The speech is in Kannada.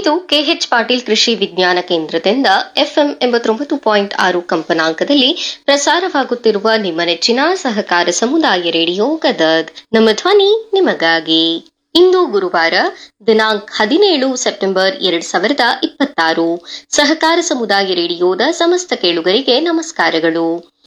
ಇದು ಕೆಎಚ್ ಪಾಟೀಲ್ ಕೃಷಿ ವಿಜ್ಞಾನ ಕೇಂದ್ರದಿಂದ ಎಫ್ಎಂ 89.6 ಕಂಪನಾಂಕದಲ್ಲಿ ಪ್ರಸಾರವಾಗುತ್ತಿರುವ ನಿಮ್ಮ ನೆಚ್ಚಿನ ಸಹಕಾರ ಸಮುದಾಯ ರೇಡಿಯೋ ಗದಗ್. ನಮ್ಮ ಧ್ವನಿ ನಿಮಗಾಗಿ. ಇಂದು ಗುರುವಾರ ದಿನಾಂಕ 17 ಸೆಪ್ಟೆಂಬರ್ 2026. ಸಹಕಾರ ಸಮುದಾಯ ರೇಡಿಯೋದ ಸಮಸ್ತ ಕೇಳುಗರಿಗೆ ನಮಸ್ಕಾರಗಳು.